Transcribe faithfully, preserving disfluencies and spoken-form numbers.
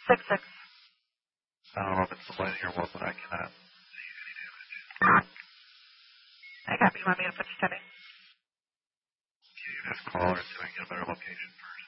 Six six. I don't know if it's the lighting or what, but I cannot see any damage. I got you. Want me to put you steady? Can you just call her until I get a better location first?